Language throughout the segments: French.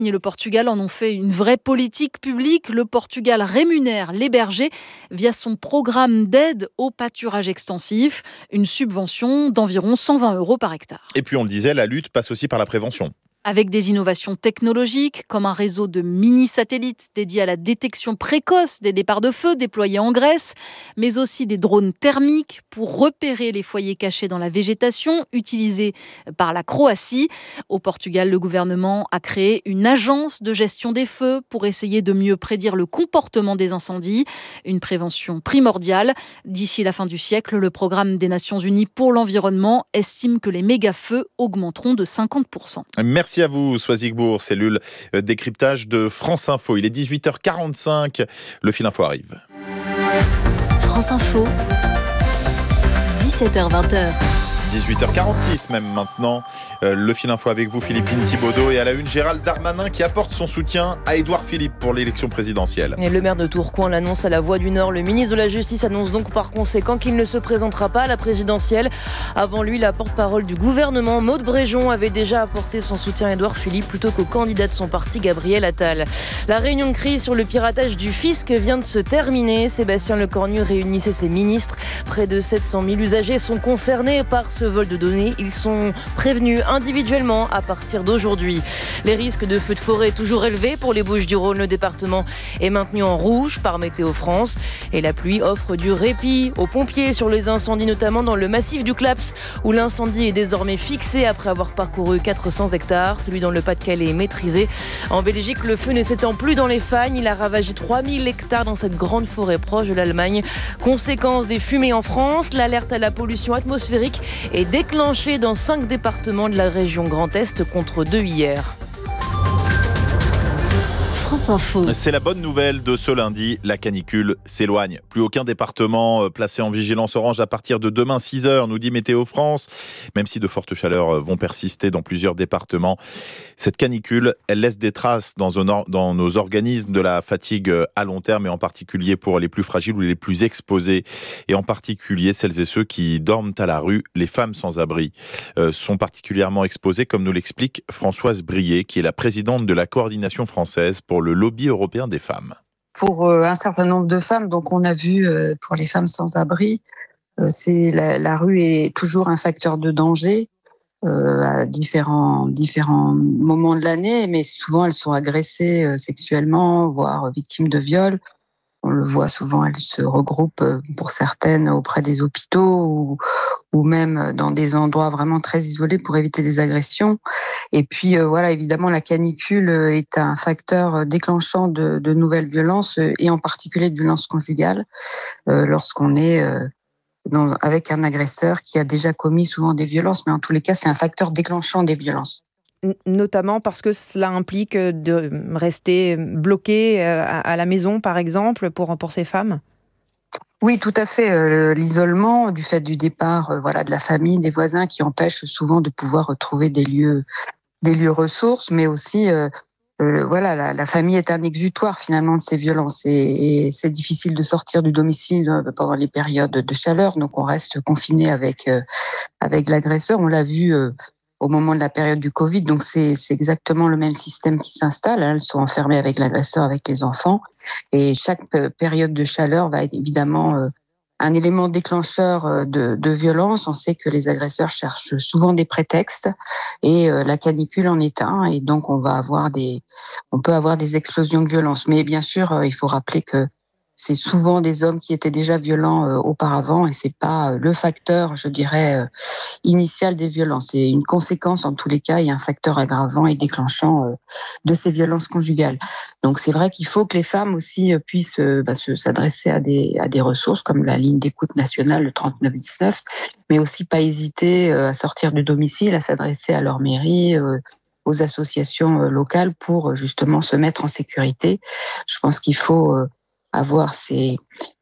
et le Portugal en ont fait une vraie politique publique. Le Portugal rémunère les bergers via son programme d'aide au pâturage extensif, une subvention d'environ 120 € par hectare. Et puis on le disait, la lutte passe aussi par la prévention. Avec des innovations technologiques comme un réseau de mini-satellites dédiés à la détection précoce des départs de feu déployés en Grèce, mais aussi des drones thermiques pour repérer les foyers cachés dans la végétation utilisés par la Croatie. Au Portugal, le gouvernement a créé une agence de gestion des feux pour essayer de mieux prédire le comportement des incendies, une prévention primordiale. D'ici la fin du siècle, le programme des Nations Unies pour l'environnement estime que les méga-feux augmenteront de 50%. Merci à vous, Soisy Gbour, cellule décryptage de France Info. Il est 18h45, le Fil Info arrive. France Info, 17h-20h. 18h46 même maintenant, le Fil Info avec vous, Philippine Thibaudeau, et à la une, Gérald Darmanin qui apporte son soutien à Édouard Philippe pour l'élection présidentielle. Et le maire de Tourcoing l'annonce à La Voix du Nord. Le ministre de la Justice annonce donc par conséquent qu'il ne se présentera pas à la présidentielle. Avant lui, la porte-parole du gouvernement, Maude Bréjon, avait déjà apporté son soutien à Édouard Philippe plutôt qu'au candidat de son parti, Gabriel Attal. La réunion de crise sur le piratage du fisc vient de se terminer. Sébastien Lecornu réunissait ses ministres. Près de 700 000 usagers sont concernés par ce vol de données. Ils sont prévenus individuellement à partir d'aujourd'hui. Les risques de feux de forêt toujours élevés pour les Bouches-du-Rhône. Le département est maintenu en rouge par Météo France. Et la pluie offre du répit aux pompiers sur les incendies, notamment dans le massif du Claps, où l'incendie est désormais fixé après avoir parcouru 400 hectares. Celui dans le Pas-de-Calais est maîtrisé. En Belgique, le feu ne s'étend plus dans les fagnes. Il a ravagé 3000 hectares dans cette grande forêt proche de l'Allemagne. Conséquence des fumées en France, l'alerte à la pollution atmosphérique est déclenchée dans 5 départements de la région Grand Est contre 2 hier. France Info. C'est la bonne nouvelle de ce lundi, la canicule s'éloigne. Plus aucun département placé en vigilance orange à partir de demain 6h, nous dit Météo France. Même si de fortes chaleurs vont persister dans plusieurs départements, cette canicule, elle laisse des traces dans nos organismes, de la fatigue à long terme, et en particulier pour les plus fragiles ou les plus exposés, et en particulier celles et ceux qui dorment à la rue. Les femmes sans abri sont particulièrement exposées, comme nous l'explique Françoise Brier, qui est la présidente de la coordination française pour le lobby européen des femmes. Pour un certain nombre de femmes, donc on a vu pour les femmes sans abri, la rue est toujours un facteur de danger à différents moments de l'année, mais souvent elles sont agressées sexuellement, voire victimes de viols. On le voit souvent, elles se regroupent pour certaines auprès des hôpitaux ou même dans des endroits vraiment très isolés pour éviter des agressions. Et puis voilà, évidemment, la canicule est un facteur déclenchant de nouvelles violences et en particulier de violences conjugales lorsqu'on est avec un agresseur qui a déjà commis souvent des violences. Mais en tous les cas, c'est un facteur déclenchant des violences. Notamment parce que cela implique de rester bloqué à la maison, par exemple, pour ces femmes ? Oui, tout à fait. L'isolement du fait du départ de la famille, des voisins qui empêchent souvent de pouvoir retrouver des lieux ressources, mais aussi la famille est un exutoire finalement de ces violences et c'est difficile de sortir du domicile pendant les périodes de chaleur, donc on reste confiné avec l'agresseur. On l'a vu au moment de la période du Covid, donc c'est exactement le même système qui s'installe. Elles sont enfermées avec l'agresseur, avec les enfants, et chaque période de chaleur va être évidemment un élément déclencheur de violence. On sait que les agresseurs cherchent souvent des prétextes, et la canicule en est un, et donc on peut avoir des explosions de violence. Mais bien sûr, il faut rappeler que c'est souvent des hommes qui étaient déjà violents auparavant, et c'est pas le facteur, je dirais, initial des violences. C'est une conséquence en tous les cas, et un facteur aggravant et déclenchant de ces violences conjugales. Donc c'est vrai qu'il faut que les femmes aussi puissent s'adresser à des ressources comme la ligne d'écoute nationale, le 3919, mais aussi pas hésiter à sortir du domicile, à s'adresser à leur mairie, aux associations locales pour justement se mettre en sécurité. Je pense qu'il faut avoir ces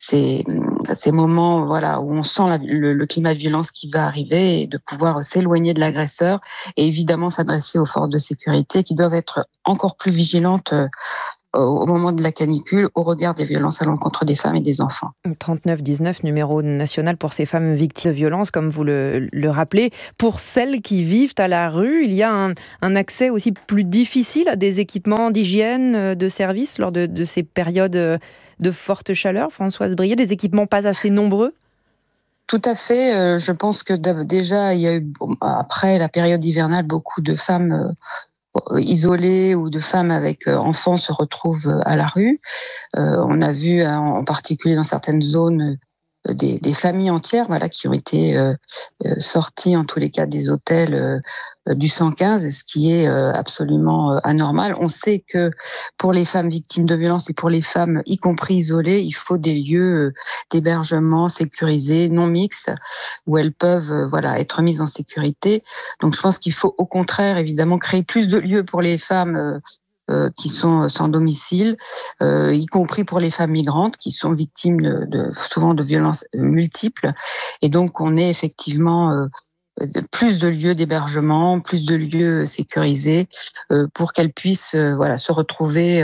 moments où on sent le climat de violence qui va arriver, et de pouvoir s'éloigner de l'agresseur, et évidemment s'adresser aux forces de sécurité qui doivent être encore plus vigilantes au moment de la canicule au regard des violences à l'encontre des femmes et des enfants. 3919, numéro national pour ces femmes victimes de violences, comme vous le rappelez. Pour celles qui vivent à la rue, il y a un accès aussi plus difficile à des équipements d'hygiène, de services lors de ces périodes de forte chaleur. Françoise Brié, des équipements pas assez nombreux? Tout à fait. Je pense que déjà, il y a eu, après la période hivernale, beaucoup de femmes isolées ou de femmes avec enfants se retrouvent à la rue. On a vu en particulier dans certaines zones des familles entières, voilà, qui ont été sorties en tous les cas des hôtels du 115, ce qui est absolument anormal. On sait que pour les femmes victimes de violences et pour les femmes, y compris isolées, il faut des lieux d'hébergement sécurisés, non mixtes, où elles peuvent être mises en sécurité. Donc je pense qu'il faut au contraire évidemment créer plus de lieux pour les femmes qui sont sans domicile, y compris pour les femmes migrantes qui sont victimes souvent de violences multiples. Et donc on est effectivement plus de lieux d'hébergement, plus de lieux sécurisés pour qu'elles puissent se retrouver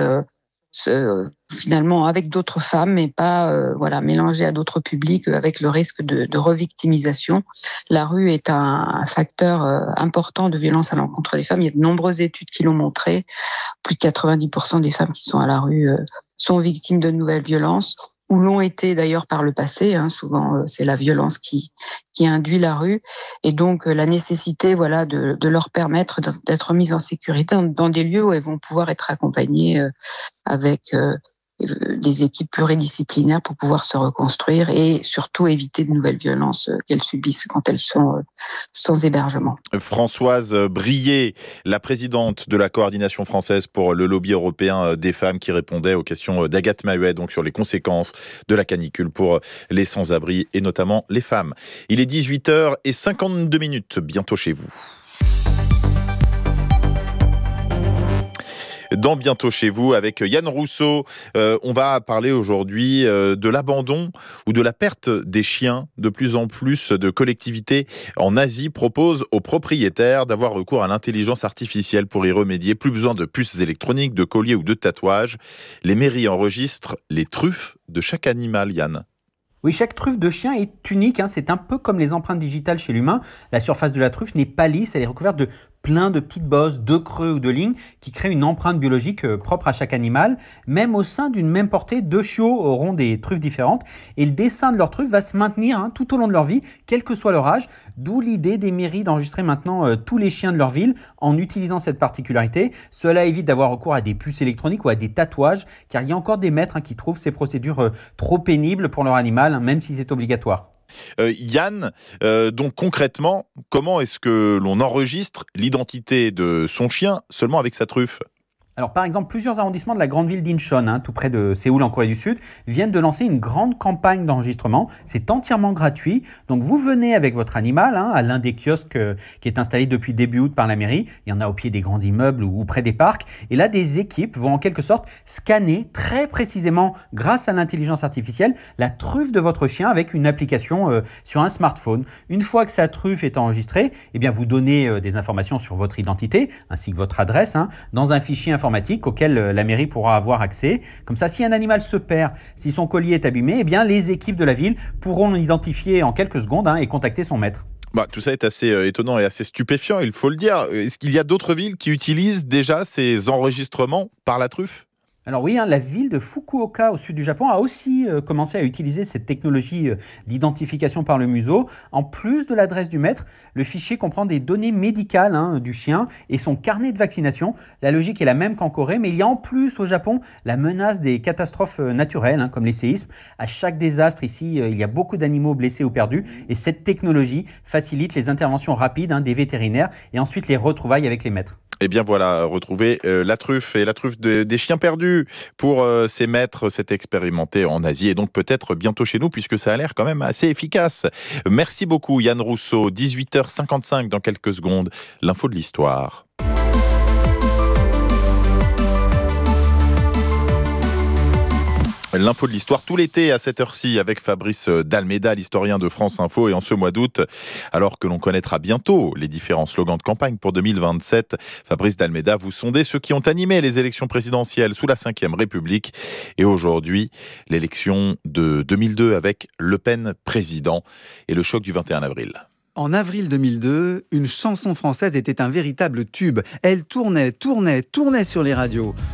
finalement avec d'autres femmes, mais pas mélangées à d'autres publics avec le risque de revictimisation. La rue est un facteur important de violence à l'encontre des femmes. Il y a de nombreuses études qui l'ont montré. Plus de 90% des femmes qui sont à la rue sont victimes de nouvelles violences, ou l'ont été d'ailleurs par le passé. Souvent, c'est la violence qui induit la rue. Et donc, la nécessité de leur permettre d'être mises en sécurité dans des lieux où elles vont pouvoir être accompagnées avec des équipes pluridisciplinaires pour pouvoir se reconstruire et surtout éviter de nouvelles violences qu'elles subissent quand elles sont sans hébergement. Françoise Brié, la présidente de la coordination française pour le lobby européen des femmes, qui répondait aux questions d'Agathe Mahuet, donc sur les conséquences de la canicule pour les sans-abri et notamment les femmes. Il est 18h52, bientôt chez vous. Dans Bientôt chez vous, avec Yann Rousseau, on va parler aujourd'hui de l'abandon ou de la perte des chiens. De plus en plus de collectivités en Asie proposent aux propriétaires d'avoir recours à l'intelligence artificielle pour y remédier. Plus besoin de puces électroniques, de colliers ou de tatouages. Les mairies enregistrent les truffes de chaque animal, Yann. Oui, chaque truffe de chien est unique. C'est un peu comme les empreintes digitales chez l'humain. La surface de la truffe n'est pas lisse, elle est recouverte de plein de petites bosses, de creux ou de lignes qui créent une empreinte biologique propre à chaque animal. Même au sein d'une même portée, 2 chiots auront des truffes différentes et le dessin de leur truffe va se maintenir tout au long de leur vie, quel que soit leur âge. D'où l'idée des mairies d'enregistrer maintenant tous les chiens de leur ville en utilisant cette particularité. Cela évite d'avoir recours à des puces électroniques ou à des tatouages, car il y a encore des maîtres qui trouvent ces procédures trop pénibles pour leur animal, même si c'est obligatoire. Yann, donc concrètement, comment est-ce que l'on enregistre l'identité de son chien seulement avec sa truffe ? Alors par exemple, plusieurs arrondissements de la grande ville d'Incheon, tout près de Séoul en Corée du Sud, viennent de lancer une grande campagne d'enregistrement. C'est entièrement gratuit. Donc vous venez avec votre animal à l'un des kiosques qui est installé depuis début août par la mairie. Il y en a au pied des grands immeubles ou près des parcs. Et là, des équipes vont en quelque sorte scanner très précisément, grâce à l'intelligence artificielle, la truffe de votre chien avec une application sur un smartphone. Une fois que sa truffe est enregistrée, vous donnez des informations sur votre identité ainsi que votre adresse dans un fichier informatique auquel la mairie pourra avoir accès. Comme ça, si un animal se perd, si son collier est abîmé, les équipes de la ville pourront l'identifier en quelques secondes et contacter son maître. Tout ça est assez étonnant et assez stupéfiant, il faut le dire. Est-ce qu'il y a d'autres villes qui utilisent déjà ces enregistrements par la truffe ? Alors oui, la ville de Fukuoka au sud du Japon a aussi commencé à utiliser cette technologie d'identification par le museau. En plus de l'adresse du maître, le fichier comprend des données médicales du chien et son carnet de vaccination. La logique est la même qu'en Corée, mais il y a en plus au Japon la menace des catastrophes naturelles, comme les séismes. À chaque désastre ici, il y a beaucoup d'animaux blessés ou perdus et cette technologie facilite les interventions rapides des vétérinaires et ensuite les retrouvailles avec les maîtres. Et bien voilà, retrouver la truffe et la truffe des chiens perdus pour ces maîtres, c'est expérimenté en Asie et donc peut-être bientôt chez nous puisque ça a l'air quand même assez efficace. Merci beaucoup Yann Rousseau, 18h55 dans quelques secondes, l'info de l'histoire. L'info de l'histoire tout l'été à cette heure-ci avec Fabrice Dalméda, l'historien de France Info. Et en ce mois d'août, alors que l'on connaîtra bientôt les différents slogans de campagne pour 2027, Fabrice Dalméda, vous sondez ceux qui ont animé les élections présidentielles sous la Ve République. Et aujourd'hui, l'élection de 2002 avec Le Pen président et le choc du 21 avril. En avril 2002, une chanson française était un véritable tube. Elle tournait sur les radios.